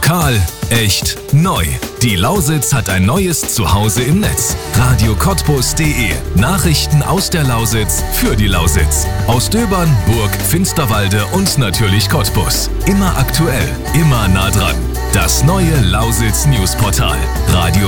Lokal, echt, neu. Die Lausitz hat ein neues Zuhause im Netz. radiocottbus.de. Nachrichten aus der Lausitz für die Lausitz. Aus Döbern, Burg, Finsterwalde und natürlich Cottbus. Immer aktuell, immer nah dran. Das neue Lausitz Newsportal. Radio